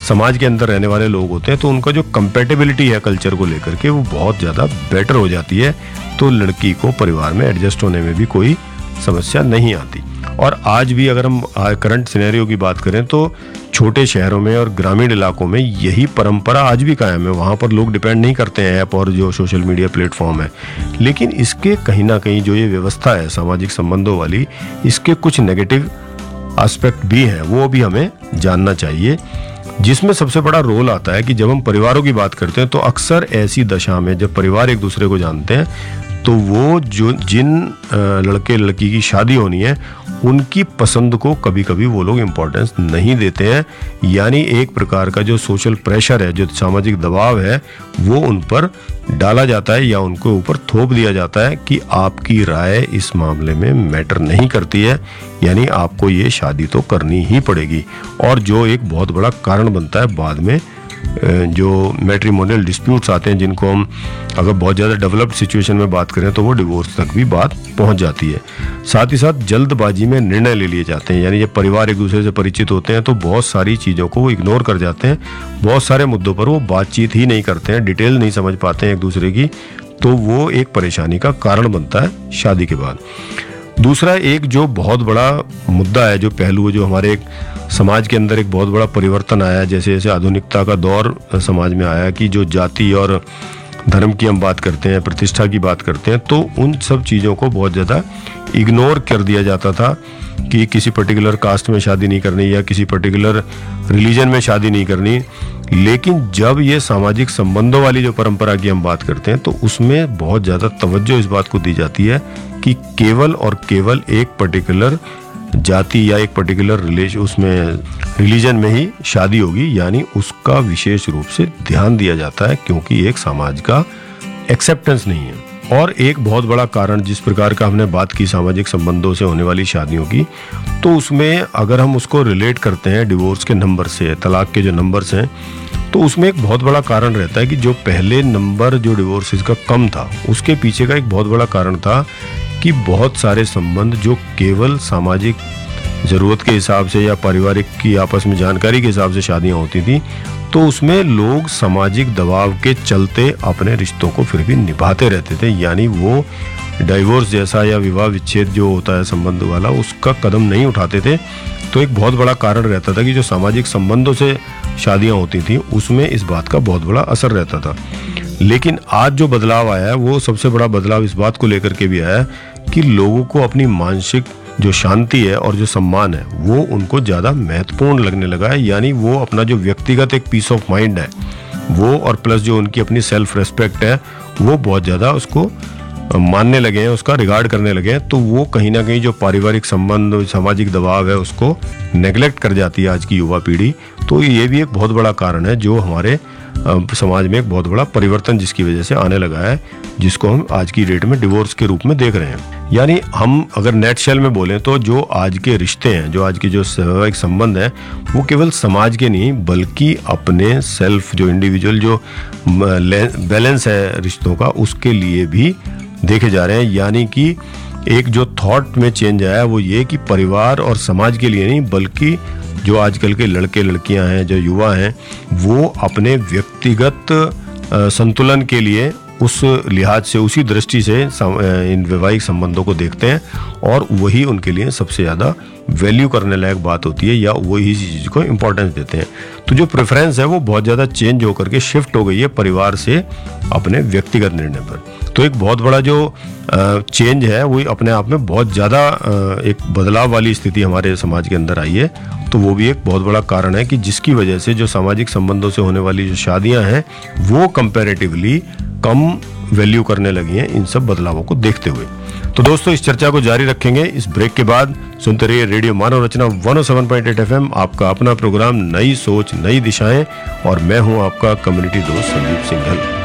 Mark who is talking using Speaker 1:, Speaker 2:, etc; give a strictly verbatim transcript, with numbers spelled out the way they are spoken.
Speaker 1: समाज के अंदर रहने वाले लोग होते हैं तो उनका जो कंपेटेबिलिटी है कल्चर को लेकर के वो बहुत ज़्यादा बेटर हो जाती है, तो लड़की को परिवार में एडजस्ट होने में भी कोई समस्या नहीं आती। और आज भी अगर हम करंट सिनेरियो की बात करें तो छोटे शहरों में और ग्रामीण इलाकों में यही परंपरा आज भी कायम है। वहाँ पर लोग डिपेंड नहीं करते हैं ऐप और जो सोशल मीडिया प्लेटफॉर्म है, लेकिन इसके कहीं ना कहीं जो ये व्यवस्था है सामाजिक संबंधों वाली, इसके कुछ नेगेटिव एस्पेक्ट भी हैं, वो भी हमें जानना चाहिए। जिसमें सबसे बड़ा रोल आता है कि जब हम परिवारों की बात करते हैं तो अक्सर ऐसी दशा में जब परिवार एक दूसरे को जानते हैं तो वो जो जिन लड़के लड़की की शादी होनी है उनकी पसंद को कभी कभी वो लोग इम्पोर्टेंस नहीं देते हैं, यानी एक प्रकार का जो सोशल प्रेशर है, जो सामाजिक दबाव है, वो उन पर डाला जाता है या उनके ऊपर थोप दिया जाता है कि आपकी राय इस मामले में मैटर नहीं करती है, यानी आपको ये शादी तो करनी ही पड़ेगी। और जो एक बहुत बड़ा कारण बनता है बाद में जो मैट्रिमोनियल डिस्प्यूट्स आते हैं, जिनको हम अगर बहुत ज़्यादा डेवलप्ड सिचुएशन में बात करें तो वो डिवोर्स तक भी बात पहुंच जाती है। साथ ही साथ जल्दबाजी में निर्णय ले लिए जाते हैं, यानी जब परिवार एक दूसरे से परिचित होते हैं तो बहुत सारी चीज़ों को वो इग्नोर कर जाते हैं, बहुत सारे मुद्दों पर वो बातचीत ही नहीं करते हैं, डिटेल नहीं समझ पाते हैं एक दूसरे की, तो वो एक परेशानी का कारण बनता है शादी के बाद। दूसरा एक जो बहुत बड़ा मुद्दा है, जो पहलू है, जो हमारे एक समाज के अंदर एक बहुत बड़ा परिवर्तन आया, जैसे जैसे आधुनिकता का दौर समाज में आया कि जो जाति और धर्म की हम बात करते हैं, प्रतिष्ठा की बात करते हैं, तो उन सब चीज़ों को बहुत ज़्यादा इग्नोर कर दिया जाता था कि किसी पर्टिकुलर कास्ट में शादी नहीं करनी या किसी पर्टिकुलर रिलीजन में शादी नहीं करनी। लेकिन जब ये सामाजिक संबंधों वाली जो परंपरा की हम बात करते हैं तो उसमें बहुत ज़्यादा तवज्जो इस बात को दी जाती है कि केवल और केवल एक पर्टिकुलर जाति या एक पर्टिकुलर रिलेशन उसमें रिलीजन में ही शादी होगी, यानी उसका विशेष रूप से ध्यान दिया जाता है क्योंकि एक समाज का एक्सेप्टेंस नहीं है। और एक बहुत बड़ा कारण जिस प्रकार का हमने बात की सामाजिक संबंधों से होने वाली शादियों की, तो उसमें अगर हम उसको रिलेट करते हैं डिवोर्स के नंबर से, तलाक के जो नंबर्स हैं, तो उसमें एक बहुत बड़ा कारण रहता है कि जो पहले नंबर जो डिवोर्सेस का कम था, उसके पीछे का एक बहुत बड़ा कारण था कि बहुत सारे संबंध जो केवल सामाजिक ज़रूरत के हिसाब से या पारिवारिक की आपस में जानकारी के हिसाब से शादियां होती थी, तो उसमें लोग सामाजिक दबाव के चलते अपने रिश्तों को फिर भी निभाते रहते थे, यानी वो डाइवोर्स जैसा या विवाह विच्छेद जो होता है संबंध वाला, उसका कदम नहीं उठाते थे। तो एक बहुत बड़ा कारण रहता था कि जो सामाजिक संबंधों से शादियां होती थी उसमें इस बात का बहुत बड़ा असर रहता था। लेकिन आज जो बदलाव आया है वो सबसे बड़ा बदलाव इस बात को लेकर के भी आया है कि लोगों को अपनी मानसिक जो शांति है और जो सम्मान है वो उनको ज़्यादा महत्वपूर्ण लगने लगा है, यानी वो अपना जो व्यक्तिगत एक पीस ऑफ माइंड है वो, और प्लस जो उनकी अपनी सेल्फ रेस्पेक्ट है, वो बहुत ज़्यादा उसको मानने लगे हैं, उसका रिगार्ड करने लगे हैं। तो वो कहीं ना कहीं जो पारिवारिक संबंध, सामाजिक दबाव है, उसको नेग्लेक्ट कर जाती है आज की युवा पीढ़ी। तो ये भी एक बहुत बड़ा कारण है जो हमारे समाज में एक बहुत बड़ा परिवर्तन जिसकी वजह से आने लगा है, जिसको हम आज की डेट में डिवोर्स के रूप में देख रहे हैं। यानी हम अगर नेट शेल में बोलें तो जो आज के रिश्ते हैं, जो आज के जो वैवाहिक संबंध हैं, वो केवल समाज के नहीं बल्कि अपने सेल्फ जो इंडिविजुअल जो बैलेंस है रिश्तों का, उसके लिए भी देखे जा रहे हैं। यानी कि एक जो थॉट में चेंज आया वो ये कि परिवार और समाज के लिए नहीं बल्कि जो आजकल के लड़के लड़कियां हैं, जो युवा हैं, वो अपने व्यक्तिगत संतुलन के लिए उस लिहाज से, उसी दृष्टि से इन वैवाहिक संबंधों को देखते हैं और वही उनके लिए सबसे ज़्यादा वैल्यू करने लायक बात होती है या वही चीज़ को इम्पोर्टेंस देते हैं। तो जो प्रेफरेंस है वो बहुत ज़्यादा चेंज होकर के शिफ्ट हो गई है परिवार से अपने व्यक्तिगत निर्णय पर। तो एक बहुत बड़ा जो चेंज है वो अपने आप में बहुत ज़्यादा एक बदलाव वाली स्थिति हमारे समाज के अंदर आई है। तो वो भी एक बहुत बड़ा कारण है कि जिसकी वजह से जो सामाजिक संबंधों से होने वाली जो शादियां हैं वो कंपैरेटिवली कम वैल्यू करने लगी हैं इन सब बदलावों को देखते हुए। तो दोस्तों इस चर्चा को जारी रखेंगे इस ब्रेक के बाद। सुनते रहिए रेडियो मानव रचना एक सौ सात पॉइंट आठ एफएम, आपका अपना प्रोग्राम नई सोच नई दिशाएं, और मैं हूं आपका कम्युनिटी दोस्त संदीप सिंघल।